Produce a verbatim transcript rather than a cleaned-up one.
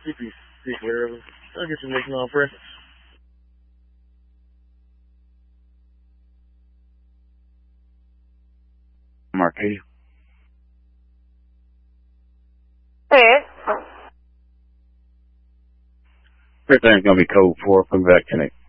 See if he's take care of him. I'll get you making all presents. Marquis. Yes. Everything's gonna be code four. Come back tonight.